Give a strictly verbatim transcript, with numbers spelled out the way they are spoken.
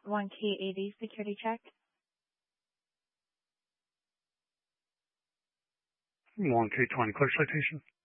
one K eighty security check. one K twenty, clear citation.